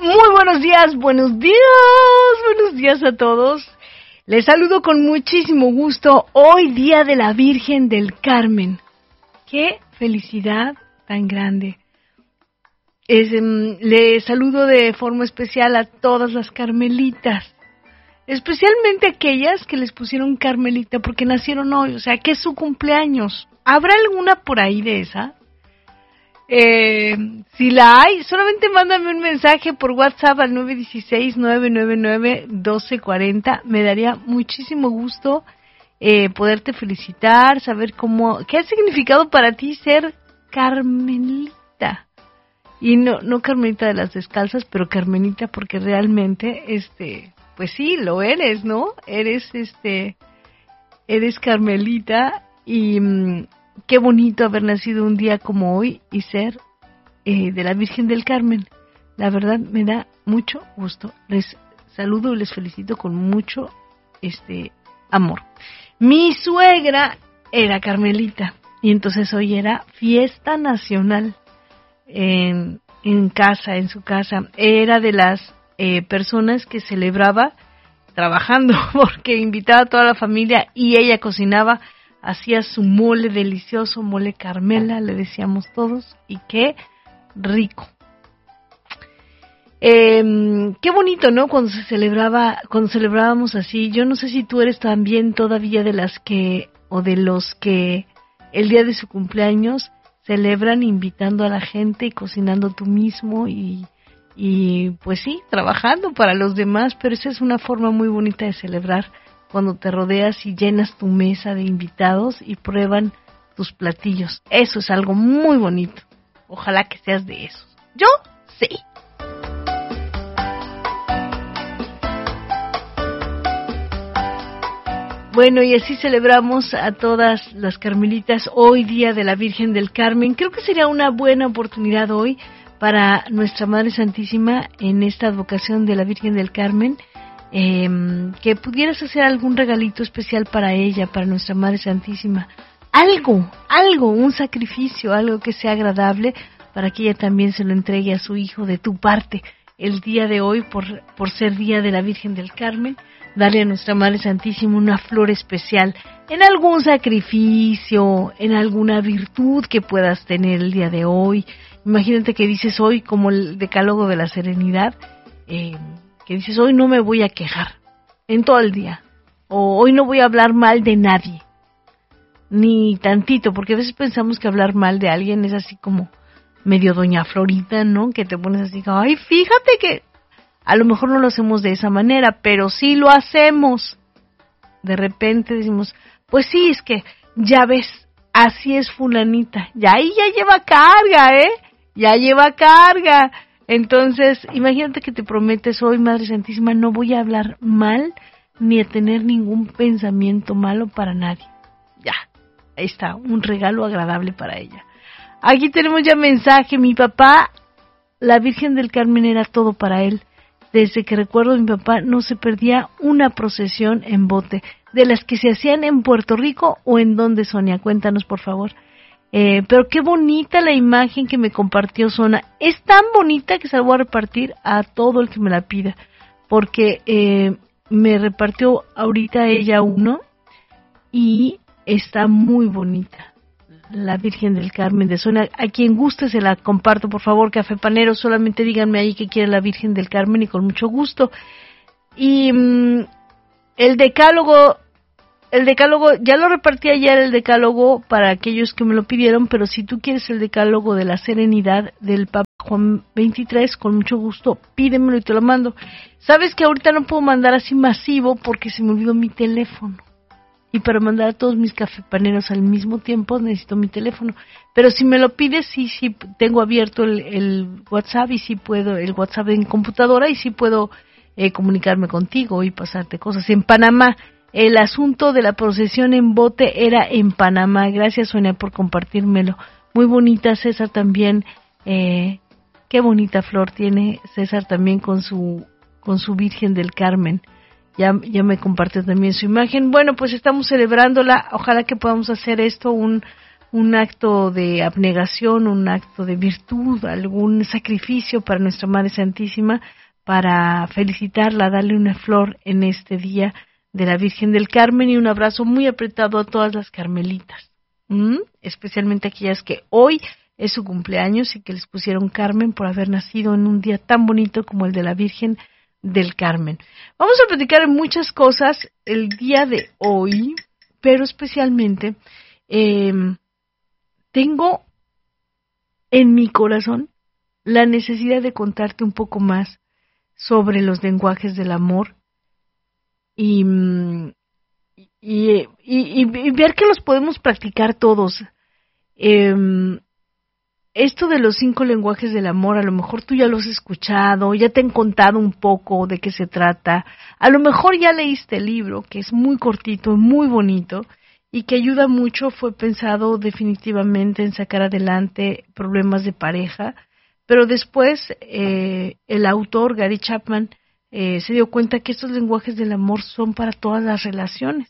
Muy buenos días a todos. Les saludo con muchísimo gusto hoy día de la Virgen del Carmen. ¡Qué felicidad tan grande! Les saludo de forma especial a todas las carmelitas, especialmente aquellas que les pusieron Carmelita porque nacieron hoy, o sea que es su cumpleaños. ¿Habrá alguna por ahí de esa? Si la hay, solamente mándame un mensaje por WhatsApp al 916-999-1240. Me daría muchísimo gusto poderte felicitar, saber qué ha significado para ti ser Carmelita. Y no Carmelita de las descalzas, pero Carmelita porque realmente, pues sí, lo eres, ¿no? Eres Carmelita y qué bonito haber nacido un día como hoy y ser de la Virgen del Carmen. La verdad me da mucho gusto. Les saludo y les felicito con mucho amor. Mi suegra era Carmelita y entonces hoy era fiesta nacional en su casa. Era de las personas que celebraba trabajando porque invitaba a toda la familia y ella cocinaba. Hacía su mole delicioso, mole Carmela, le decíamos todos, y qué rico. Qué bonito, ¿no? Cuando celebrábamos así. Yo no sé si tú eres también todavía de los que el día de su cumpleaños celebran invitando a la gente y cocinando tú mismo y pues sí, trabajando para los demás, pero esa es una forma muy bonita de celebrar. Cuando te rodeas y llenas tu mesa de invitados y prueban tus platillos. Eso es algo muy bonito. Ojalá que seas de esos. Yo sí. Bueno, y así celebramos a todas las carmelitas hoy día de la Virgen del Carmen. Creo que sería una buena oportunidad hoy para nuestra Madre Santísima en esta advocación de la Virgen del Carmen. Que pudieras hacer algún regalito especial para ella, para nuestra Madre Santísima, algo, un sacrificio, algo que sea agradable para que ella también se lo entregue a su hijo de tu parte el día de hoy por ser día de la Virgen del Carmen. Darle a nuestra Madre Santísima una flor especial en algún sacrificio, en alguna virtud que puedas tener el día de hoy. Imagínate que dices hoy como el decálogo de la serenidad, que dices, hoy no me voy a quejar en todo el día, o hoy no voy a hablar mal de nadie, ni tantito, porque a veces pensamos que hablar mal de alguien es así como medio doña Florita, ¿no? Que te pones así, ay, fíjate que a lo mejor no lo hacemos de esa manera, pero sí lo hacemos. De repente decimos, pues sí, es que ya ves, así es fulanita, ya ahí ya lleva carga, ya lleva carga. Entonces, imagínate que te prometes hoy, Madre Santísima, no voy a hablar mal ni a tener ningún pensamiento malo para nadie. Ya, ahí está, un regalo agradable para ella. Aquí tenemos ya mensaje. Mi papá, la Virgen del Carmen era todo para él. Desde que recuerdo a mi papá no se perdía una procesión en bote, de las que se hacían en Puerto Rico o en donde, Sonia, cuéntanos por favor. Pero qué bonita la imagen que me compartió Sona. Es tan bonita que se la voy a repartir a todo el que me la pida, porque me repartió ahorita ella uno y está muy bonita. La Virgen del Carmen de Sona. A quien guste se la comparto, por favor, Café Panero. Solamente díganme ahí que quiere la Virgen del Carmen y con mucho gusto. Y el decálogo, ya lo repartí ayer el decálogo para aquellos que me lo pidieron, pero si tú quieres el decálogo de la serenidad del Papa Juan XXIII, con mucho gusto, pídemelo y te lo mando. Sabes que ahorita no puedo mandar así masivo porque se me olvidó mi teléfono. Y para mandar a todos mis cafepaneros al mismo tiempo necesito mi teléfono. Pero si me lo pides, sí tengo abierto el WhatsApp y sí puedo, el WhatsApp en computadora y sí puedo comunicarme contigo y pasarte cosas. En Panamá. El asunto de la procesión en bote era en Panamá. Gracias, Sonia, por compartírmelo. Muy bonita, César también. Qué bonita flor tiene César también con su Virgen del Carmen. Ya me compartió también su imagen. Bueno, pues estamos celebrándola. Ojalá que podamos hacer esto un un acto de abnegación, un acto de virtud, algún sacrificio para nuestra Madre Santísima, para felicitarla, darle una flor en este día de la Virgen del Carmen y un abrazo muy apretado a todas las carmelitas, especialmente aquellas que hoy es su cumpleaños y que les pusieron Carmen por haber nacido en un día tan bonito como el de la Virgen del Carmen. Vamos a platicar muchas cosas el día de hoy, pero especialmente tengo en mi corazón la necesidad de contarte un poco más sobre los lenguajes del amor y ver que los podemos practicar todos. Esto de los 5 lenguajes del amor, a lo mejor tú ya lo has escuchado, ya te han contado un poco de qué se trata, a lo mejor ya leíste el libro, que es muy cortito, muy bonito, y que ayuda mucho, fue pensado definitivamente en sacar adelante problemas de pareja, pero después el autor, Gary Chapman, se dio cuenta que estos lenguajes del amor son para todas las relaciones,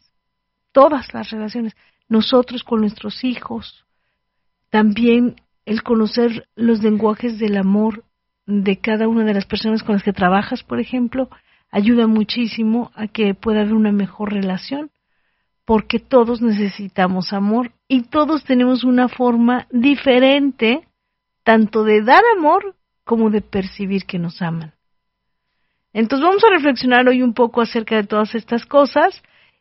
nosotros con nuestros hijos, también el conocer los lenguajes del amor de cada una de las personas con las que trabajas, por ejemplo, ayuda muchísimo a que pueda haber una mejor relación, porque todos necesitamos amor y todos tenemos una forma diferente tanto de dar amor como de percibir que nos aman. Entonces vamos a reflexionar hoy un poco acerca de todas estas cosas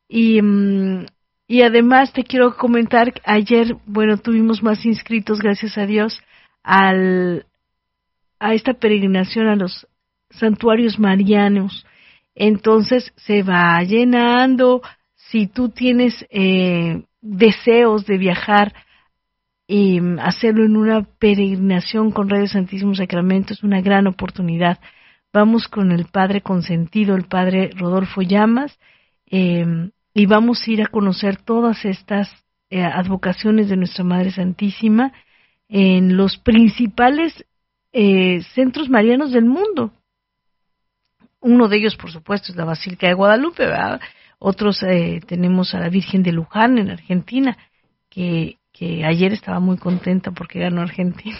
y además te quiero comentar, ayer, tuvimos más inscritos, gracias a Dios, a esta peregrinación a los santuarios marianos. Entonces se va llenando. Si tú tienes deseos de viajar y hacerlo en una peregrinación con Radio Santísimo Sacramento, es una gran oportunidad. Vamos con el Padre Consentido, el Padre Rodolfo Llamas, y vamos a ir a conocer todas estas advocaciones de nuestra Madre Santísima en los principales centros marianos del mundo. Uno de ellos, por supuesto, es la Basílica de Guadalupe, ¿verdad? Otros tenemos a la Virgen de Luján en Argentina, que ayer estaba muy contenta porque ganó Argentina.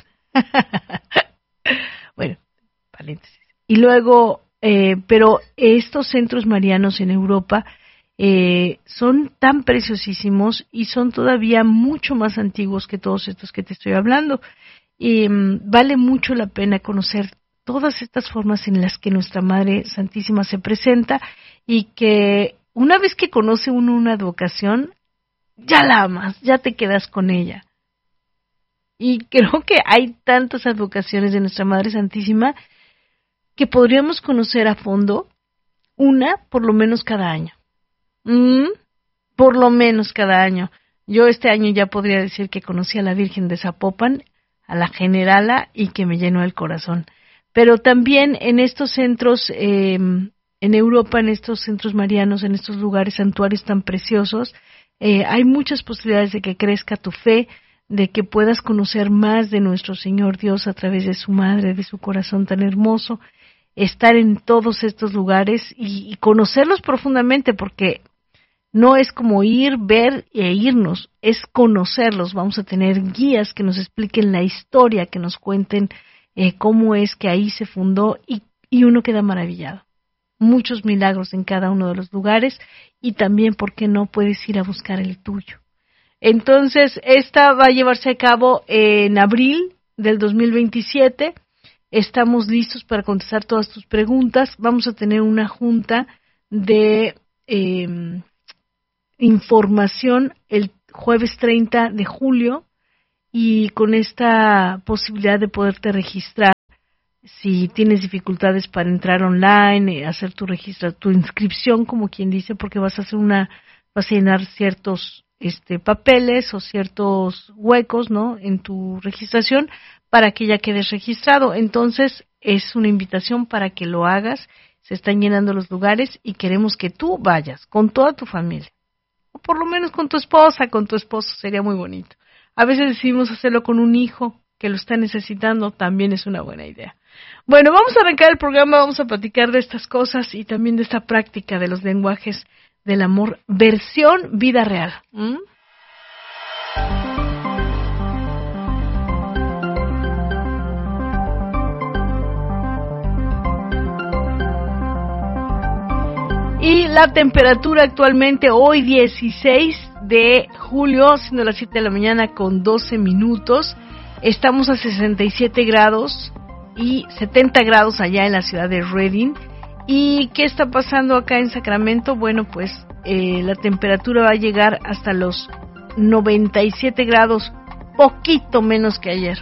Bueno, paréntesis. Y luego, pero estos centros marianos en Europa son tan preciosísimos y son todavía mucho más antiguos que todos estos que te estoy hablando. Y vale mucho la pena conocer todas estas formas en las que nuestra Madre Santísima se presenta y que una vez que conoce uno una advocación, ya la amas, ya te quedas con ella. Y creo que hay tantas advocaciones de nuestra Madre Santísima que podríamos conocer a fondo, una por lo menos cada año. Por lo menos cada año. Yo este año ya podría decir que conocí a la Virgen de Zapopan, a la Generala, y que me llenó el corazón. Pero también en estos centros, en Europa, en estos centros marianos, en estos lugares, santuarios tan preciosos, hay muchas posibilidades de que crezca tu fe, de que puedas conocer más de nuestro Señor Dios a través de su Madre, de su corazón tan hermoso, estar en todos estos lugares y conocerlos profundamente, porque no es como ir, ver e irnos, es conocerlos. Vamos a tener guías que nos expliquen la historia, que nos cuenten cómo es que ahí se fundó y uno queda maravillado. Muchos milagros en cada uno de los lugares y también, ¿por qué no puedes ir a buscar el tuyo? Entonces, esta va a llevarse a cabo en abril del 2027. Estamos listos para contestar todas tus preguntas. Vamos a tener una junta de información el jueves 30 de julio y con esta posibilidad de poderte registrar. Si tienes dificultades para entrar online, hacer tu registro, tu inscripción, como quien dice, porque vas a llenar ciertos papeles o ciertos huecos, ¿no?, en tu registración para que ya quedes registrado. Entonces, es una invitación para que lo hagas. Se están llenando los lugares y queremos que tú vayas con toda tu familia. O por lo menos con tu esposa, con tu esposo, sería muy bonito. A veces decidimos hacerlo con un hijo que lo está necesitando, también es una buena idea. Bueno, vamos a arrancar el programa, vamos a platicar de estas cosas y también de esta práctica de los lenguajes del amor, versión vida real. Y la temperatura actualmente hoy 16 de julio, siendo las 7 de la mañana con 12 minutos. Estamos a 67 grados y 70 grados allá en la ciudad de Redding. ¿Y qué está pasando acá en Sacramento? Bueno, pues la temperatura va a llegar hasta los 97 grados, poquito menos que ayer.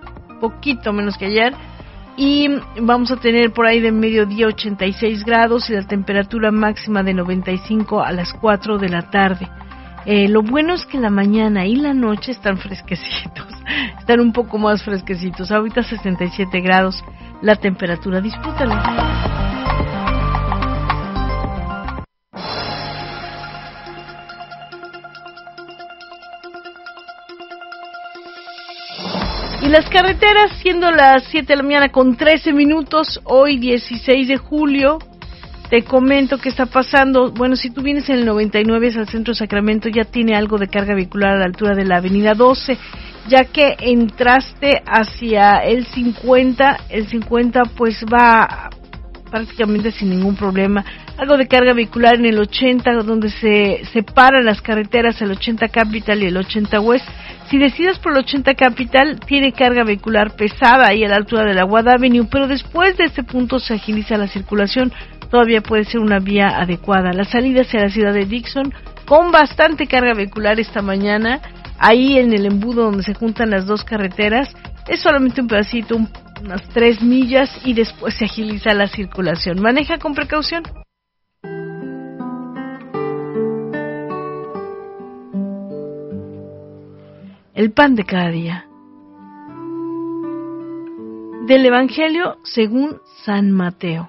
Y vamos a tener por ahí de mediodía 86 grados y la temperatura máxima de 95 a las 4 de la tarde. Lo bueno es que la mañana y la noche están fresquecitos, están un poco más fresquecitos. Ahorita 67 grados la temperatura, disfrútala. Y las carreteras, siendo las 7 de la mañana con 13 minutos, hoy 16 de julio, te comento qué está pasando. Bueno, si tú vienes en el 99 al centro de Sacramento, ya tiene algo de carga vehicular a la altura de la avenida 12, ya que entraste hacia el 50 pues va prácticamente sin ningún problema. Algo de carga vehicular en el 80, donde se separan las carreteras, el 80 Capital y el 80 West. Si decides por el 80 Capital, tiene carga vehicular pesada ahí a la altura de la Watt Avenue, pero después de este punto se agiliza la circulación, todavía puede ser una vía adecuada. La salida hacia la ciudad de Dixon, con bastante carga vehicular esta mañana, ahí en el embudo donde se juntan las dos carreteras, es solamente un pedacito, unas 3 millas, y después se agiliza la circulación. Maneja con precaución. El pan de cada día. Del Evangelio según San Mateo.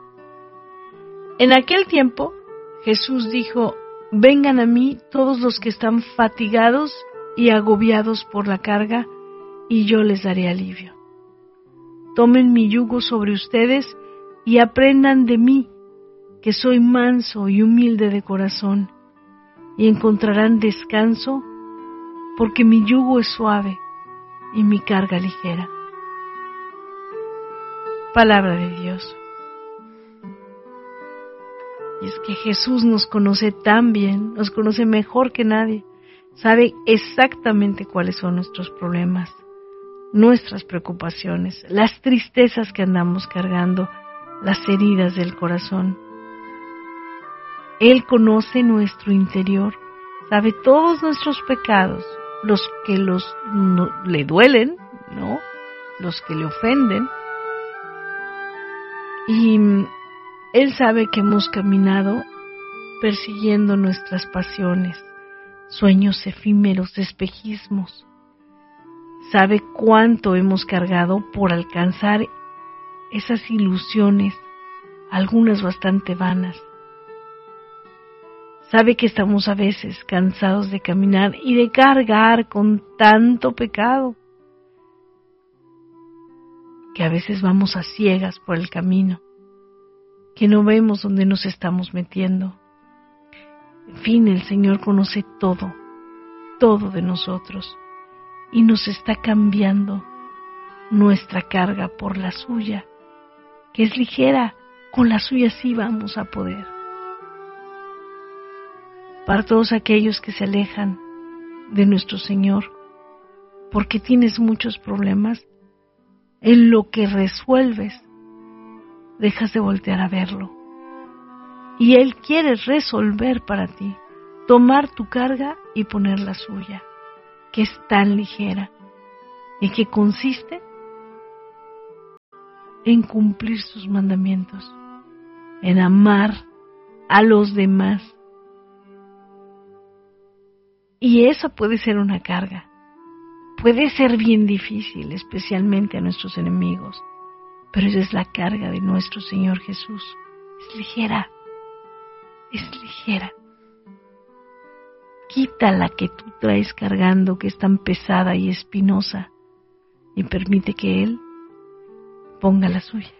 En aquel tiempo, Jesús dijo: vengan a mí todos los que están fatigados y agobiados por la carga, y yo les daré alivio. Tomen mi yugo sobre ustedes y aprendan de mí, que soy manso y humilde de corazón, y encontrarán descanso, porque mi yugo es suave y mi carga ligera. Palabra de Dios. Y es que Jesús nos conoce tan bien, nos conoce mejor que nadie, sabe exactamente cuáles son nuestros problemas, nuestras preocupaciones, las tristezas que andamos cargando, las heridas del corazón. Él conoce nuestro interior, sabe todos nuestros pecados, los que le duelen, ¿no? Los que le ofenden. Y Él sabe que hemos caminado persiguiendo nuestras pasiones, sueños efímeros de espejismos. Sabe cuánto hemos cargado por alcanzar esas ilusiones, algunas bastante vanas. Sabe que estamos a veces cansados de caminar y de cargar con tanto pecado, que a veces vamos a ciegas por el camino, que no vemos dónde nos estamos metiendo. En fin, el Señor conoce todo, todo de nosotros, y nos está cambiando nuestra carga por la suya, que es ligera. Con la suya sí vamos a poder. Para todos aquellos que se alejan de nuestro Señor, porque tienes muchos problemas, en lo que resuelves, dejas de voltear a verlo. Y Él quiere resolver para ti, tomar tu carga y poner la suya, que es tan ligera y que consiste en cumplir sus mandamientos, en amar a los demás. Y esa puede ser una carga, puede ser bien difícil, especialmente a nuestros enemigos, pero esa es la carga de nuestro Señor Jesús. Es ligera, es ligera. Quita la que tú traes cargando, que es tan pesada y espinosa, y permite que Él ponga la suya.